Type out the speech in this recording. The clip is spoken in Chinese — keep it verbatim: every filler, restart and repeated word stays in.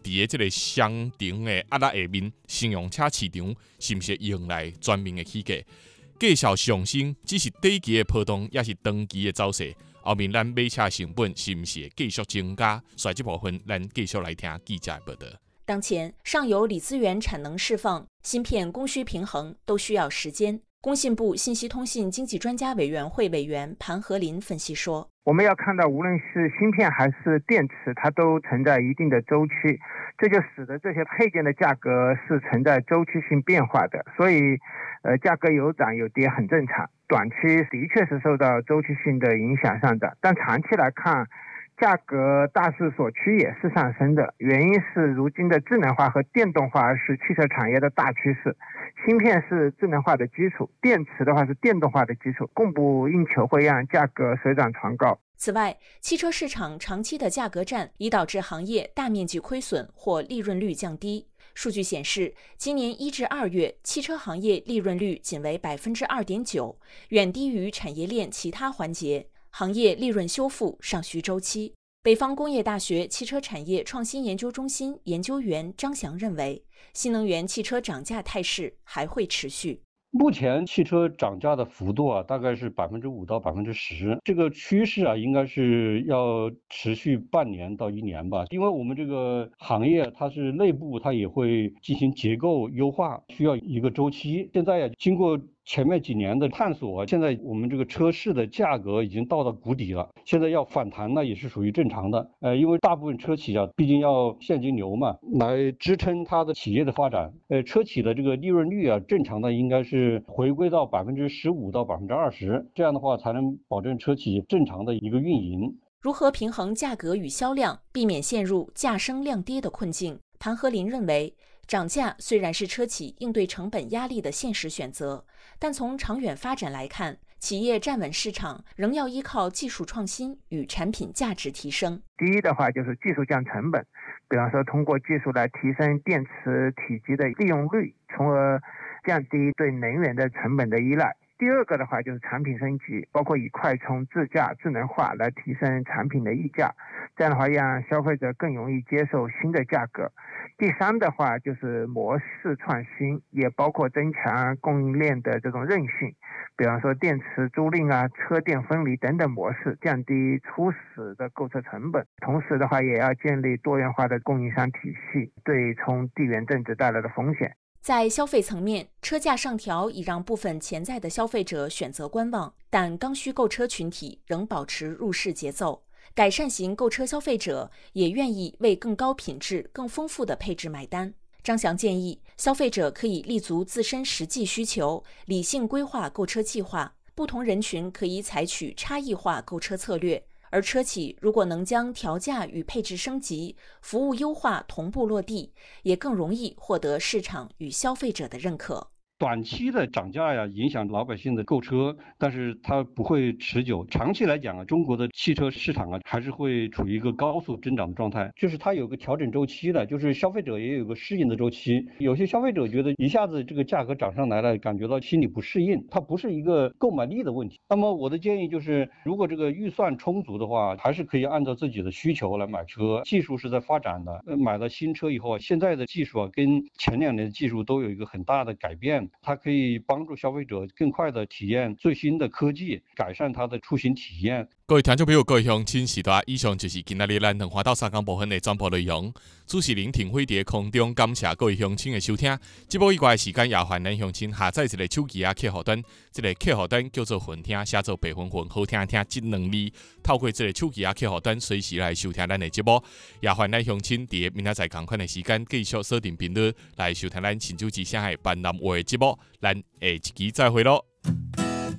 伫个即个商场的压力下面，乘用车市场是毋是用来全面的起价？价效上升，只是短期的波动，也是长期的走势。后面咱买车成本是毋是会继续增加？所以这部分咱继续来听记者的报道。 当前，上游锂资源产能释放、芯片供需平衡都需要时间。工信部信息通信经济专家委员会委员盘和林分析说， 我们要看到无论是芯片还是电池，它都存在一定的周期，这就使得这些配件的价格是存在周期性变化的，所以呃，价格有涨有跌很正常。短期的确是受到周期性的影响上涨，但长期来看，价格大势所趋也是上升的，原因是如今的智能化和电动化是汽车产业的大趋势，芯片是智能化的基础，电池的话是电动化的基础，供不应求会让价格水涨船高。 此外，汽车市场长期的价格战已导致行业大面积亏损或利润率降低。数据显示，今年一至二月，汽车行业利润率仅为百分之二点九，远低于产业链其他环节。行业利润修复尚需周期。北方工业大学汽车产业创新研究中心研究员张翔认为，新能源汽车涨价态势还会持续。 目前汽车涨价的幅度啊，大概是百分之五到百分之十，这个趋势啊，应该是要持续半年到一年吧。因为我们这个行业它是内部它也会进行结构优化，需要一个周期。现在呀、啊，经过前面几年的探索，现在我们这个车市的价格已经到了谷底了，现在要反弹呢也是属于正常的。呃，因为大部分车企啊，毕竟要现金流嘛，来支撑它的企业的发展。呃，车企的这个利润率啊，正常的应该是回归到百分之十五到百分之二十，这样的话才能保证车企正常的一个运营。 如何平衡价格与销量，避免陷入价升量跌的困境？盘和林认为，涨价虽然是车企应对成本压力的现实选择，但从长远发展来看，企业站稳市场仍要依靠技术创新与产品价值提升。 第一的话就是技术降成本，比方说通过技术来提升电池体积的利用率，从而降低对能源的成本的依赖。第二个的话就是产品升级，包括以快充、自驾、智能化来提升产品的溢价，这样的话让消费者更容易接受新的价格。第三的话就是模式创新，也包括增强供应链的这种韧性，比方说电池租赁啊、车电分离等等模式，降低初始的购车成本。同时的话也要建立多元化的供应商体系，对冲地缘政治带来的风险。 在消费层面，车价上调已让部分潜在的消费者选择观望，但刚需购车群体仍保持入市节奏。改善型购车消费者也愿意为更高品质、更丰富的配置买单。张翔建议，消费者可以立足自身实际需求，理性规划购车计划。不同人群可以采取差异化购车策略，而车企如果能将调价与配置升级、服务优化同步落地，也更容易获得市场与消费者的认可。 短期的涨价呀，影响老百姓的购车，但是它不会持久。长期来讲啊，中国的汽车市场啊，还是会处于一个高速增长的状态。就是它有个调整周期的，就是消费者也有个适应的周期。有些消费者觉得一下子这个价格涨上来了，感觉到心里不适应，它不是一个购买力的问题。那么我的建议就是，如果这个预算充足的话，还是可以按照自己的需求来买车。技术是在发展的，买了新车以后，现在的技术啊，跟前两年的技术都有一个很大的改变。它可以帮助消费者更快地体验最新的科技，改善它的出行体验。 各位听众朋友、各位乡亲，时代以上就是今仔日咱两花到三江部分的全部内容。主持人庭辉伫空中感谢各位乡亲的收听。节目以外的时间，也欢迎乡亲下载一个手机啊客户端，这个客户端叫做混听，写做白混混，好听听这两字。透过这个手机啊客户端，随时来收听咱的节目。也欢迎乡亲伫明仔载同款的时间，继续锁定频率来收听咱新主之声的闽南话的节目。咱下一期再会咯。